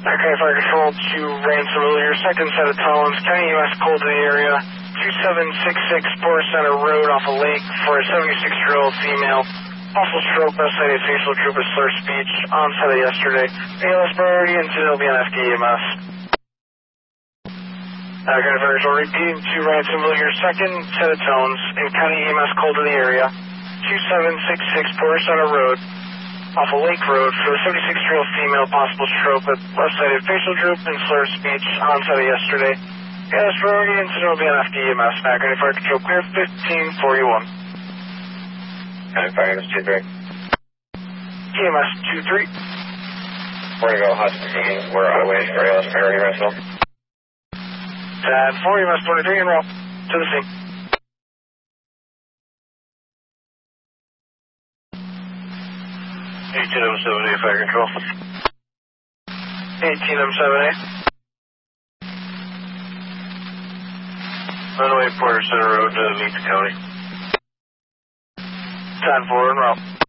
Okay, Fire Control to Ransomville, your second set of tones. County US cold to the area. 2766 Forest Center Road off a lake for a 76-year-old female. Possible stroke, cited facial droop of slur speech, onset of yesterday. ALS priority, incident will be on FDEMS. Okay, Fire Control repeating to Ransomville, your second set of tones. In County EMS cold to the area. 2766 Forest Center Road off a lake road for a 76-year-old female, possible stroke with left-sided facial droop and slur speech, onset of yesterday. ALS priority, incident will be on FDEMS. County Fire Control clear 1541. County Fire Units 2-3. EMS 2-3. We're going to go hospital. We're on our way for ALS priority, Ransomville. Tad 4, EMS 23 en route to the scene. 18M7A Fire Control. 18M7A. Runway Porter Center Road to meet the county. Tad 4 en route.